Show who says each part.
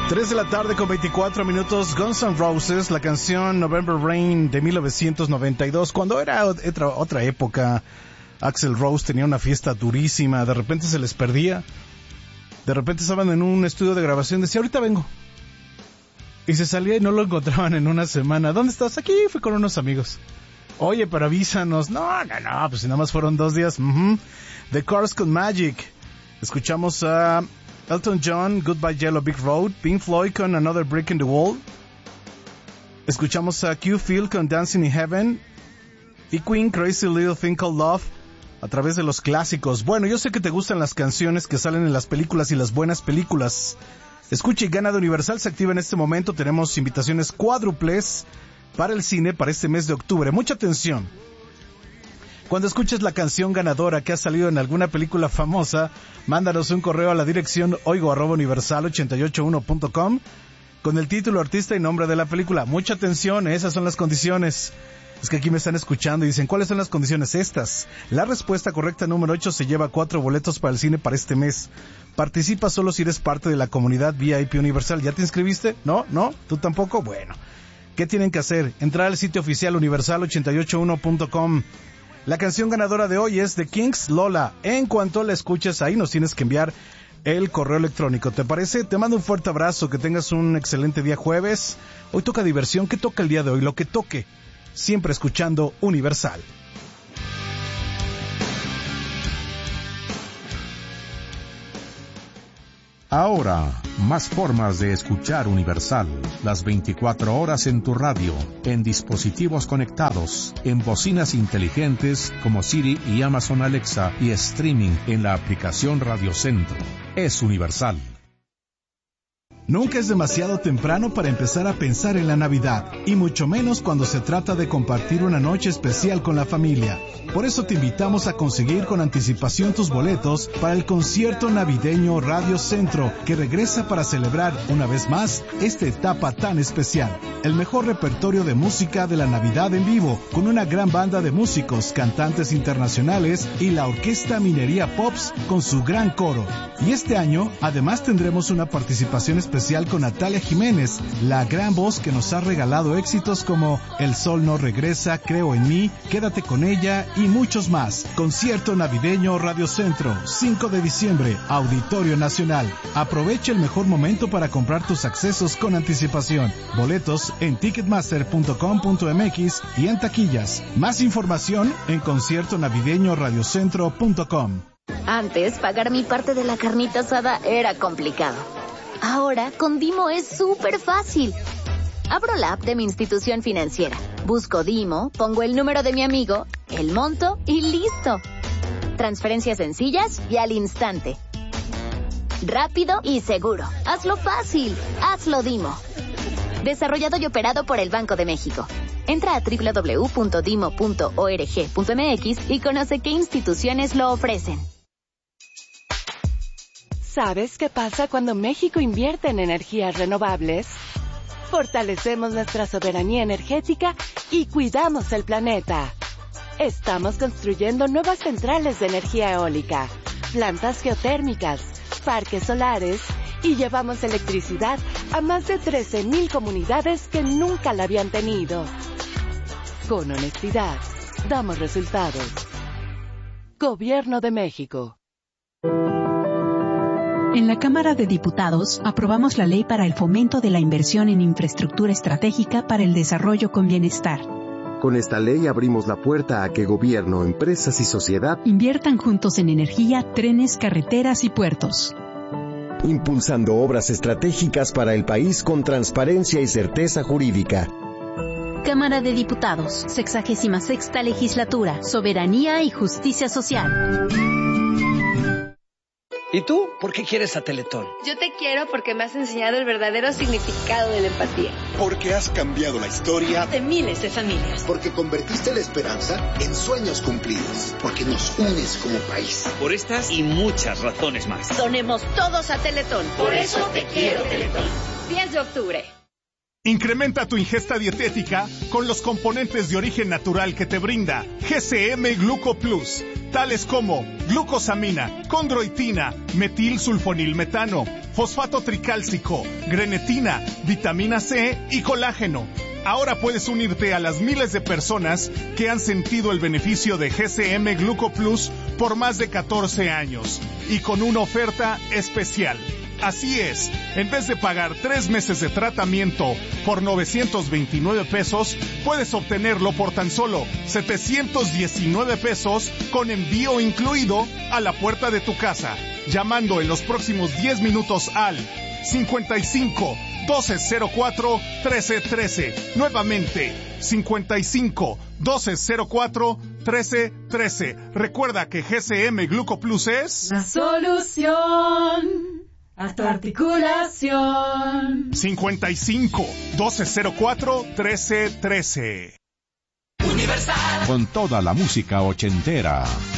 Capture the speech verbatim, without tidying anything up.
Speaker 1: tres de la tarde con veinticuatro minutos, Guns N' Roses, la canción November Rain de mil novecientos noventa y dos. Cuando era otra, otra época, Axl Rose tenía una fiesta durísima, de repente se les perdía. De repente estaban en un estudio de grabación, decía, ahorita vengo. Y se salía y no lo encontraban en una semana. ¿Dónde estás? Aquí, fui con unos amigos. Oye, pero avísanos. No, no, no, pues si nada más fueron dos días. Uh-huh. The Cars con Magic. Escuchamos a Elton John, Goodbye Yellow Brick Road. Pink Floyd con Another Brick in the Wall. Escuchamos a Q Phil con Dancing in Heaven. Y Queen, Crazy Little Thing Called Love. A través de los clásicos. Bueno, yo sé que te gustan las canciones que salen en las películas y las buenas películas. Escucha y gana de Universal. Se activa en este momento. Tenemos invitaciones cuádruples para el cine para este mes de octubre. Mucha atención. Cuando escuches la canción ganadora que ha salido en alguna película famosa, mándanos un correo a la dirección oigo arroba universal ochenta y ocho uno punto com con el título, artista y nombre de la película. Mucha atención, esas son las condiciones. Es que aquí me están escuchando y dicen, ¿cuáles son las condiciones? Estas. La respuesta correcta número ocho se lleva cuatro boletos para el cine para este mes. Participa solo si eres parte de la comunidad V I P Universal. ¿Ya te inscribiste? ¿No? ¿No? ¿Tú tampoco? Bueno. ¿Qué tienen que hacer? Entrar al sitio oficial universal ochenta y ocho uno punto com. La canción ganadora de hoy es The Kings, Lola. En cuanto la escuches, ahí nos tienes que enviar el correo electrónico. ¿Te parece? Te mando un fuerte abrazo. Que tengas un excelente día jueves. Hoy toca diversión. ¿Qué toca el día de hoy? Lo que toque. Siempre escuchando Universal.
Speaker 2: Ahora, más formas de escuchar Universal. Las veinticuatro horas en tu radio, en dispositivos conectados, en bocinas inteligentes como Siri y Amazon Alexa y streaming en la aplicación Radio Centro. Es Universal.
Speaker 1: Nunca es demasiado temprano para empezar a pensar en la Navidad, y mucho menos cuando se trata de compartir una noche especial con la familia. Por eso te invitamos a conseguir con anticipación tus boletos para el concierto navideño Radio Centro, que regresa para celebrar una vez más esta etapa tan especial. El mejor repertorio de música de la Navidad en vivo, con una gran banda de músicos, cantantes internacionales y la Orquesta Minería Pops con su gran coro. Y este año, además tendremos una participación especial especial con Natalia Jiménez, la gran voz que nos ha regalado éxitos como El Sol no regresa, Creo en mí, Quédate con ella y muchos más. Concierto navideño Radio Centro, cinco de diciembre, Auditorio Nacional. Aprovecha el mejor momento para comprar tus accesos con anticipación. Boletos en ticketmaster punto com punto m x y en taquillas. Más información en concierto navideño radio centro punto com.
Speaker 3: Antes, pagar mi parte de la carnita asada era complicado. Ahora, con Dimo es súper fácil. Abro la app de mi institución financiera, busco Dimo, pongo el número de mi amigo, el monto y listo. Transferencias sencillas y al instante. Rápido y seguro. Hazlo fácil. Hazlo Dimo. Desarrollado y operado por el Banco de México. Entra a doble u doble u doble u punto dimo punto org punto m x y conoce qué instituciones lo ofrecen.
Speaker 4: ¿Sabes qué pasa cuando México invierte en energías renovables? Fortalecemos nuestra soberanía energética y cuidamos el planeta. Estamos construyendo nuevas centrales de energía eólica, plantas geotérmicas, parques solares y llevamos electricidad a más de trece mil comunidades que nunca la habían tenido. Con honestidad, damos resultados. Gobierno de México.
Speaker 5: En la Cámara de Diputados, aprobamos la Ley para el Fomento de la Inversión en Infraestructura Estratégica para el Desarrollo con Bienestar.
Speaker 6: Con esta ley abrimos la puerta a que gobierno, empresas y sociedad
Speaker 5: inviertan juntos en energía, trenes, carreteras y puertos.
Speaker 6: Impulsando obras estratégicas para el país con transparencia y certeza jurídica.
Speaker 7: Cámara de Diputados, sexagésima sexta Legislatura, Soberanía y Justicia Social.
Speaker 8: ¿Y tú? ¿Por qué quieres a Teletón?
Speaker 9: Yo te quiero porque me has enseñado el verdadero significado de la empatía.
Speaker 10: Porque has cambiado la historia
Speaker 9: de miles de familias.
Speaker 10: Porque convertiste la esperanza en sueños cumplidos. Porque nos unes como país.
Speaker 11: Por estas y muchas razones más.
Speaker 9: Donemos todos a Teletón.
Speaker 12: Por eso te quiero, Teletón.
Speaker 9: diez de octubre.
Speaker 12: Incrementa tu ingesta dietética con los componentes de origen natural que te brinda G C M Gluco Plus, tales como glucosamina, condroitina, metilsulfonilmetano, fosfato tricálcico, grenetina, vitamina C y colágeno. Ahora puedes unirte a las miles de personas que han sentido el beneficio de G C M Gluco Plus por más de catorce años y con una oferta especial. Así es, en vez de pagar tres meses de tratamiento por novecientos veintinueve pesos, puedes obtenerlo por tan solo setecientos diecinueve pesos con envío incluido a la puerta de tu casa, llamando en los próximos diez minutos al cincuenta y cinco, doce cero cuatro, trece trece. Nuevamente, cincuenta y cinco, doce cero cuatro, trece trece. Recuerda que G C M Gluco Plus es
Speaker 13: la solución a tu articulación.
Speaker 12: cincuenta y cinco, doce cero cuatro, trece trece.
Speaker 2: Universal. Con toda la música ochentera.